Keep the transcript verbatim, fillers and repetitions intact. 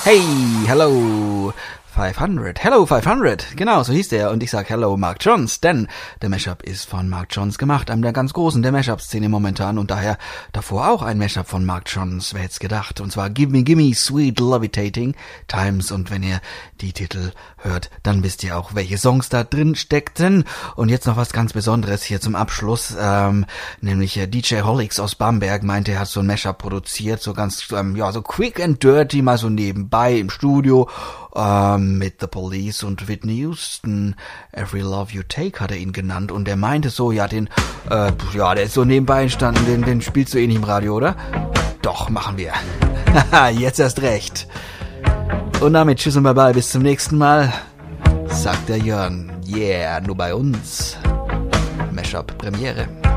Hey, hello fünfhundert. Hello fünfhundert. Genau, so hieß der. Und ich sag Hello Mark Johns, denn der Mashup ist von Mark Johns gemacht, einem der ganz Großen der Mashup-Szene momentan und daher davor auch ein Mashup von Mark Johns, wer hätt's gedacht. Und zwar Give Me, Give Me, Sweet Levitating Times. Und wenn ihr die Titel hört, dann wisst ihr auch, welche Songs da drin steckten. Und jetzt noch was ganz Besonderes hier zum Abschluss, ähm, nämlich äh, D J Holix aus Bamberg meinte, er hat so ein Mashup produziert, so ganz, ähm, ja, so quick and dirty, mal so nebenbei im Studio, ähm, mit The Police und Whitney Houston. Every Love You Take hat er ihn genannt und er meinte so, ja, den, äh, ja, der ist so nebenbei entstanden, den, den spielst du eh nicht im Radio, oder? Doch, machen wir. Haha, jetzt erst recht. Und damit tschüss und bye bye, bis zum nächsten Mal, sagt der Jörn. Yeah, nur bei uns. Mashup Premiere.